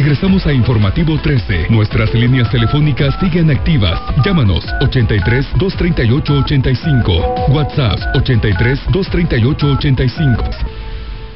Regresamos a Informativo 13. Nuestras líneas telefónicas siguen activas. Llámanos 83-238-85. WhatsApp 83-238-85.